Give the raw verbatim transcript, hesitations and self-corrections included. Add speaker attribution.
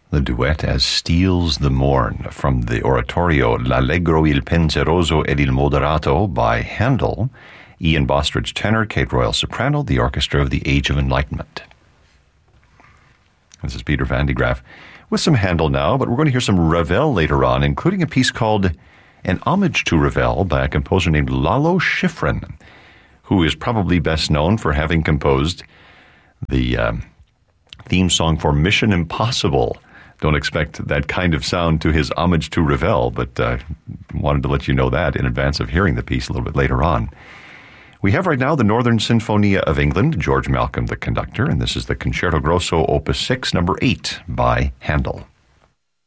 Speaker 1: The duet as Steals the Morn from the oratorio L'Allegro, il Penseroso ed il Moderato by Handel, Ian Bostridge tenor, Kate Royal soprano, the orchestra of the Age of Enlightenment. This is Peter Van de Graaff with some Handel now, but we're going to hear some Ravel later on, including a piece called An Homage to Ravel by a composer named Lalo Schifrin, who is probably best known for having composed the um, theme song for Mission Impossible. Don't expect that kind of sound to his homage to Ravel, but uh, wanted to let you know that in advance of hearing the piece a little bit later on. We have right now the Northern Sinfonia of England, George Malcolm the conductor, and this is the Concerto Grosso Opus six, number eight by Handel.